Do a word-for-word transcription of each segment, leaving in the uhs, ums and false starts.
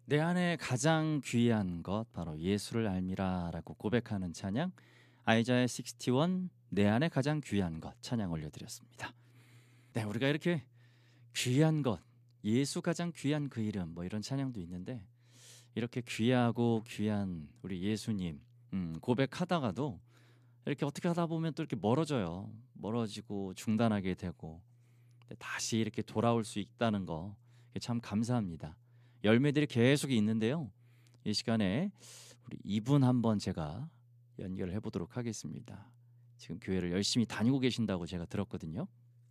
내 안에 가장 귀한 것 바로 예수를 알미라라고 고백하는 찬양 아이자야 육십일 내 안에 가장 귀한 것 찬양 올려드렸습니다. 네, 우리가 이렇게 귀한 것 예수 가장 귀한 그 이름 뭐 이런 찬양도 있는데 이렇게 귀하고 귀한 우리 예수님 음, 고백하다가도 이렇게 어떻게 하다 보면 또 이렇게 멀어져요. 멀어지고 중단하게 되고 다시 이렇게 돌아올 수 있다는 거 참 감사합니다. 열매들이 계속 있는데요. 이 시간에 우리 이분 한번 제가 연결을 해보도록 하겠습니다. 지금 교회를 열심히 다니고 계신다고 제가 들었거든요.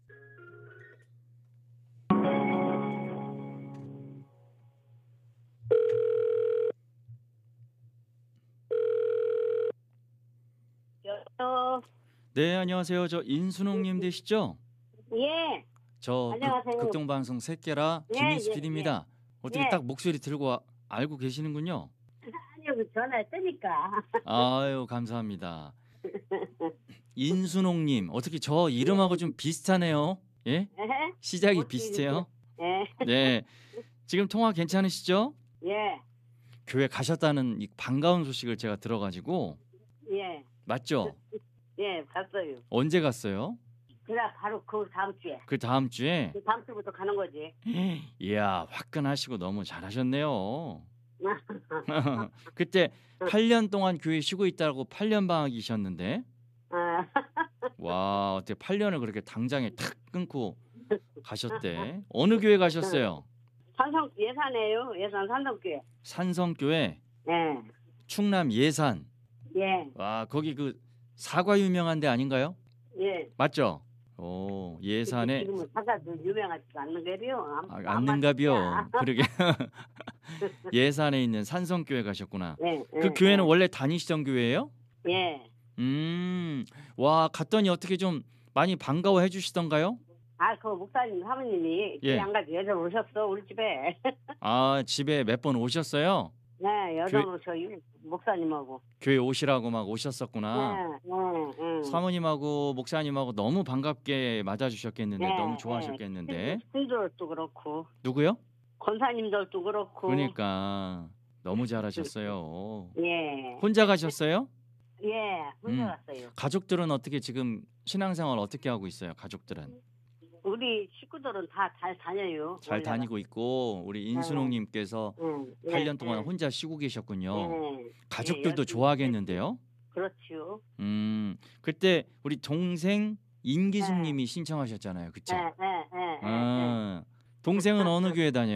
여보세요. 네, 안녕하세요. 저 인순옥님 되시죠? 예. 저 안녕하세요. 극, 극동방송 새끼라 예, 김인수 예, 피디입니다. 어떻게 예. 딱 목소리 들고 와- 알고 계시는군요. 아니요, 그 전화했으니까. 아유, 감사합니다. 인순옥님, 어떻게 저 이름하고 좀 비슷하네요. 예? 예? 시작이 어떻게 비슷해요. 예. 네, 지금 통화 괜찮으시죠? 예. 교회 가셨다는 이 반가운 소식을 제가 들어가지고 예. 맞죠? 예, 갔어요. 언제 갔어요? 그래, 바로 그 다음 주에. 그 다음 주에? 그 다음 주부터 가는 거지. 이야, 화끈하시고 너무 잘하셨네요. 그때 팔 년 동안 교회 쉬고 있다고 팔 년 방학이셨는데 아, 와, 어떻게 팔 년을 그렇게 당장에 탁 끊고 가셨대. 어느 교회 가셨어요? 산성 예산이에요. 예산 산성교회. 산성교회 예. 충남 예산. 예. 와, 거기 그 사과 유명한 데 아닌가요? 예. 맞죠? 오, 예산에 지금은 사과도 유명하지도 않는 거요. 아, 않는가비요. 그러게. 예산에 있는 산성교회 가셨구나. 예. 그 예, 교회는 원래 다니시던 교회예요? 예. 음, 와, 갔더니 어떻게 좀 많이 반가워해 주시던가요? 아, 그 목사님 사모님이 예. 예. 안 가지 여자 오셨어 우리 집에. 아, 집에 몇 번 오셨어요? 네, 여자 교회- 오셔요. 목사님하고. 교회 오시라고 막 오셨었구나. 네, 네, 네. 사모님하고 목사님하고 너무 반갑게 맞아주셨겠는데, 네, 너무 좋아하셨겠는데. 신들도 그렇고 누구요? 권사님들도 그렇고. 그러니까 너무 잘하셨어요. 예. 혼자 가셨어요? 예, 혼자 음. 갔어요. 가족들은 어떻게 지금 신앙생활 어떻게 하고 있어요? 가족들은 우리 식구들은 다 잘 다녀요. 잘 원래가. 다니고 있고 우리 인순옥님께서 응, 팔 예, 년 동안 예, 혼자 쉬고 계셨군요. 예, 가족들도 예, 열심히 좋아하겠는데요. 그렇죠. 음, 그때 우리 동생 인기숙님이 신청하셨잖아요, 그쵸? 예, 예, 예, 예, 예. 아, 동생은 어느 교회 다녀요?